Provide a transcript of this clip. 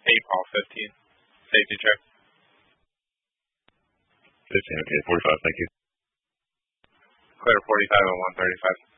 Paul 15. Safety check. 15, okay, 45, thank you. Clear 45 on 135.